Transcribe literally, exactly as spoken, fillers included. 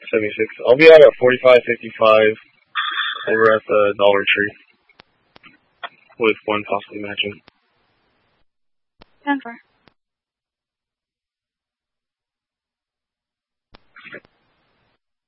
seventy-six. I'll be out at forty-five fifty-five over at the Dollar Tree with one possibly matching. ten four.